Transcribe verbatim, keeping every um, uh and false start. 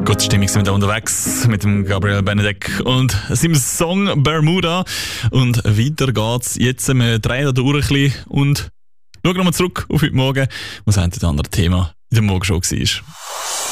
Gute Stimmung sind wir da unterwegs mit dem Gabriel Benedek und seinem Song Bermuda. Und weiter geht's. Jetzt wir drehen wir durch ein bisschen und schauen nochmal zurück auf heute Morgen, was ein oder andere Thema in der Morgenshow war.